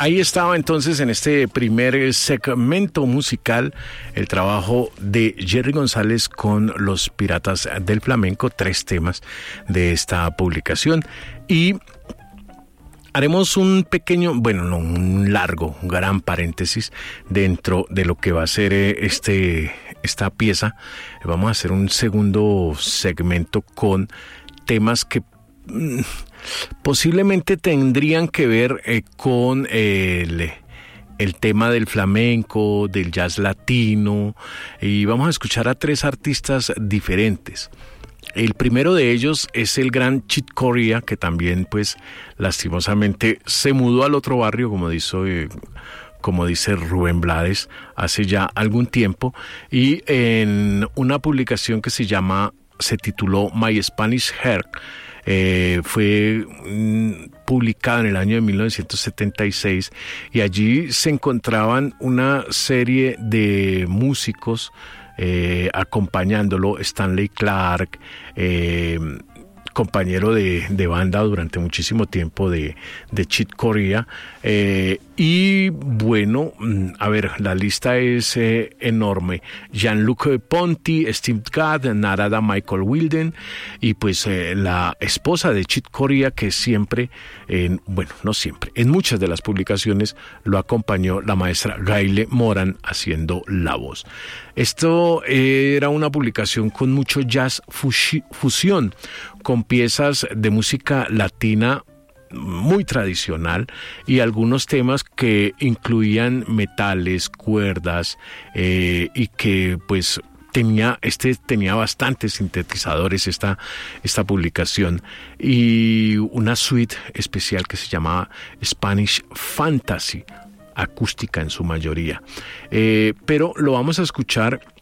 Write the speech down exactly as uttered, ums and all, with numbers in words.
ahí estaba entonces en este primer segmento musical el trabajo de Jerry González con Los Piratas del Flamenco, tres temas de esta publicación. Y haremos un pequeño, bueno, no, un largo, un gran paréntesis dentro de lo que va a ser este, esta pieza. Vamos a hacer un segundo segmento con temas que mmm, posiblemente tendrían que ver eh, con eh, el, el tema del flamenco, del jazz latino, y vamos a escuchar a tres artistas diferentes. El primero de ellos es el gran Chick Corea, que también, pues, lastimosamente se mudó al otro barrio, como dice, eh, como dice Rubén Blades, hace ya algún tiempo, y en una publicación que se llama, se tituló My Spanish Hair, Eh, fue mm, publicada en el año de mil novecientos setenta y seis, y allí se encontraban una serie de músicos eh, acompañándolo. Stanley Clarke, eh, compañero de, de banda durante muchísimo tiempo de, de Chick Corea, eh, y bueno, a ver, la lista es eh, enorme. Jean-Luc Ponty, Steve Gadd, Narada Michael Wilden, y pues eh, la esposa de Chick Corea, que siempre, eh, bueno, no siempre, en muchas de las publicaciones lo acompañó la maestra Gayle Moran haciendo la voz. Esto era una publicación con mucho jazz fusi- fusión, con piezas de música latina muy tradicional y algunos temas que incluían metales, cuerdas, eh, y que pues tenía este tenía bastantes sintetizadores esta esta publicación, y una suite especial que se llamaba Spanish Fantasy, acústica en su mayoría, eh, pero lo vamos a escuchar